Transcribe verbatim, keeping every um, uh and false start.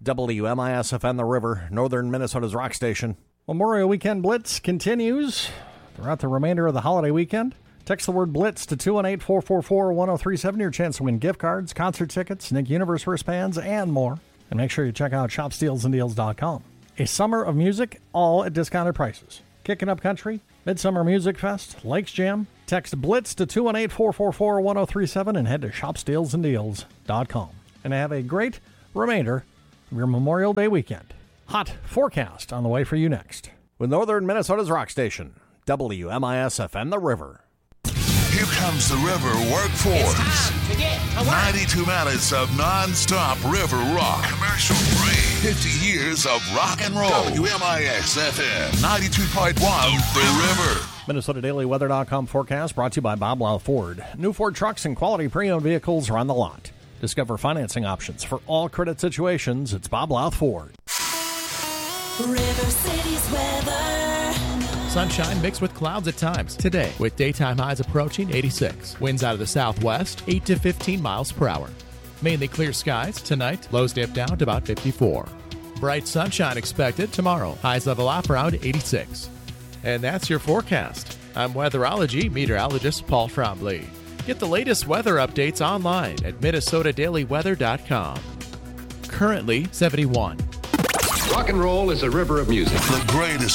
W M I S F M The River, northern Minnesota's rock station. Memorial Weekend Blitz continues throughout the remainder of the holiday weekend. Text the word BLITZ to two one eight, four four four, one zero three seven. Your chance to win gift cards, concert tickets, Nick Universe wristbands, and more. And make sure you check out shop steals and deals dot com. A summer of music, all at discounted prices. Kicking Up Country, Midsummer Music Fest, Lakes Jam. Text BLITZ to two one eight, four four four, one zero three seven and head to shop steals and deals dot com. And have a great remainder of your Memorial Day weekend. Hot forecast on the way for you next. With northern Minnesota's rock station, W M I S F M The River. Here comes the River Workforce. It's time to get to work. ninety-two minutes of non-stop river rock. Commercial free. fifty years of rock and roll. W M I S F M ninety-two point one, The River. Minnesota Daily Weather dot com forecast brought to you by Bob Louth Ford. New Ford trucks and quality pre-owned vehicles are on the lot. Discover financing options for all credit situations. It's Bob Louth Ford. River City's weather. Sunshine mixed with clouds at times today, with daytime highs approaching eighty-six. Winds out of the southwest, eight to fifteen miles per hour. Mainly clear skies tonight, lows dip down to about fifty-four. Bright sunshine expected tomorrow, highs level off around eighty-six. And that's your forecast. I'm weatherology meteorologist Paul Trombley. Get the latest weather updates online at Minnesota Daily Weather dot com. Currently seventy-one. Rock and roll is a river of music. The greatest